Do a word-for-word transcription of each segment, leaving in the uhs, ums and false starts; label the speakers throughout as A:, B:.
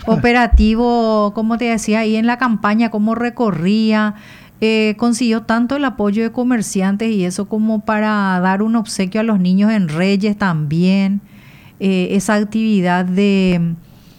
A: operativo, como te decía, ahí en la campaña, cómo recorría. Eh, consiguió tanto el apoyo de comerciantes y eso como para dar un obsequio a los niños en Reyes también. Eh, esa actividad de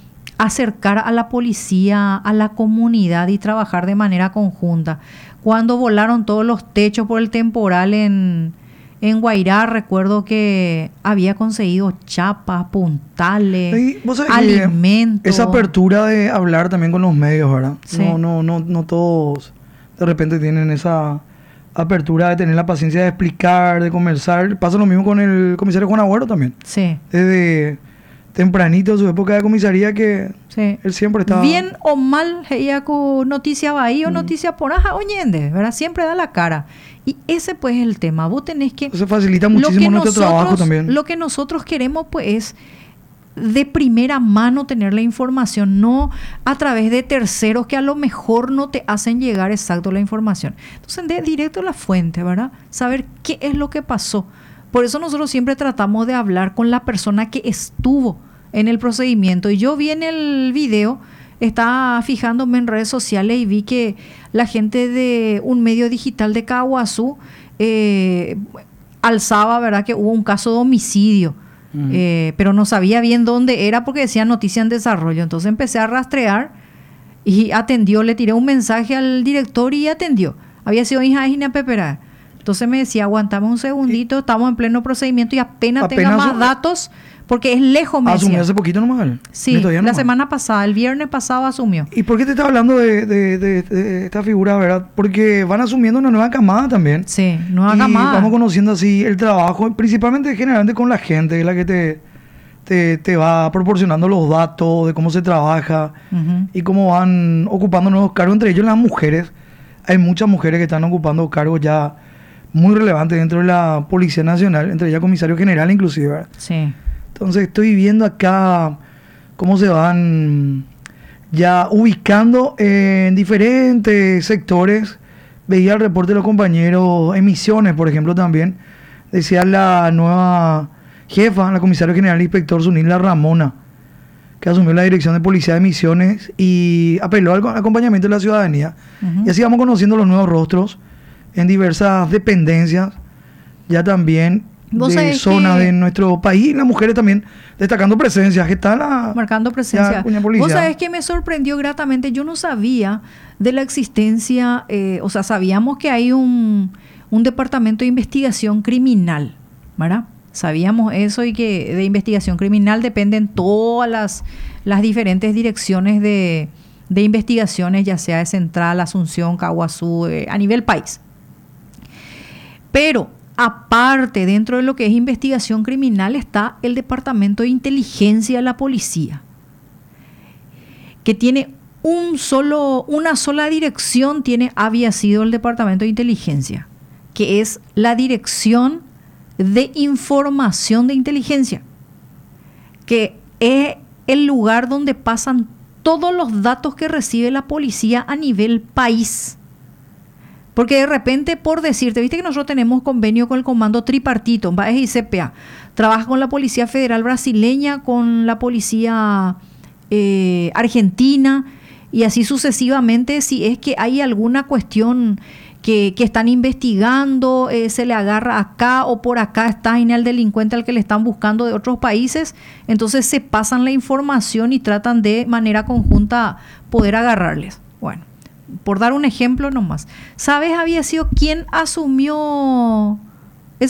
A: acercar a la policía a la comunidad y trabajar de manera conjunta. Cuando volaron todos los techos por el temporal en, en Guairá, recuerdo que había conseguido chapas, puntales,
B: sí, ¿vos sabés
A: alimentos.
B: Esa apertura de hablar también con los medios, ¿verdad?
A: Sí.
B: No, no, no, no todos de repente tienen esa apertura de tener la paciencia de explicar, de conversar. Pasa lo mismo con el comisario Juan Agüero también.
A: Sí.
B: Desde tempranito de su época de comisaría que
A: sí.
B: él siempre estaba...
A: Bien o mal, ella con noticia Bahía o mm. noticia Ponaja oyende, ¿verdad? Siempre da la cara. Y ese pues es el tema. Vos tenés que...
B: Eso facilita muchísimo nuestro
A: nosotros,
B: trabajo también.
A: Lo que nosotros queremos pues es de primera mano tener la información, no a través de terceros que a lo mejor no te hacen llegar exacto la información. Entonces, de directo a la fuente, ¿verdad? Saber qué es lo que pasó. Por eso nosotros siempre tratamos de hablar con la persona que estuvo en el procedimiento. Y yo vi en el video, estaba fijándome en redes sociales y vi que la gente de un medio digital de Caguazú eh, alzaba, ¿verdad?, que hubo un caso de homicidio. Uh-huh. Eh, pero no sabía bien dónde era porque decía noticia en desarrollo. Entonces empecé a rastrear y atendió, le tiré un mensaje al director y atendió. Había sido hija de Gina Pepera. Entonces me decía, aguantamos un segundito, estamos en pleno procedimiento y apenas, apenas tenga más datos, porque es lejos, me
B: asumió
A: decía.
B: Hace poquito nomás.
A: Sí, la nomás. semana pasada, el viernes pasado asumió.
B: ¿Y por qué te estaba hablando de, de, de, de esta figura, verdad? Porque van asumiendo una nueva camada también.
A: Sí, nueva
B: y
A: camada.
B: Vamos conociendo así el trabajo, principalmente generalmente con la gente, que es la que te, te, te va proporcionando los datos de cómo se trabaja uh-huh. y cómo van ocupando nuevos cargos, entre ellos las mujeres. Hay muchas mujeres que están ocupando cargos ya muy relevantes dentro de la Policía Nacional, entre ellas comisario general inclusive, ¿verdad?
A: Sí.
B: Entonces estoy viendo acá cómo se van ya ubicando en diferentes sectores. Veía el reporte de los compañeros en Misiones, por ejemplo, también. Decía la nueva jefa, la comisaria general inspector Zunila Ramona, que asumió la dirección de Policía de Misiones y apeló al acompañamiento de la ciudadanía. Uh-huh. Y así vamos conociendo los nuevos rostros en diversas dependencias, ya también de zonas de nuestro país, las mujeres también destacando presencia, que está la...
A: Marcando presencia. Vos sabés que me sorprendió gratamente, yo no sabía de la existencia, eh, o sea, sabíamos que hay un, un departamento de investigación criminal, ¿verdad? Sabíamos eso y que de investigación criminal dependen todas las, las diferentes direcciones de, de investigaciones, ya sea de Central, Asunción, Caguazú, eh, a nivel país. Pero aparte, dentro de lo que es investigación criminal, está el Departamento de Inteligencia de la Policía, que tiene un solo, una sola dirección, tiene, había sido el Departamento de Inteligencia, que es la Dirección de Información de Inteligencia, que es el lugar donde pasan todos los datos que recibe la policía a nivel país. Porque de repente, por decirte, viste que nosotros tenemos convenio con el comando tripartito, B A E S y C P A. Trabaja con la Policía Federal Brasileña, con la Policía eh, Argentina, y así sucesivamente. Si es que hay alguna cuestión que, que están investigando, eh, se le agarra acá o por acá está en el delincuente al que le están buscando de otros países, entonces se pasan la información y tratan de manera conjunta poder agarrarles. Bueno, por dar un ejemplo nomás. ¿Sabes había sido quién asumió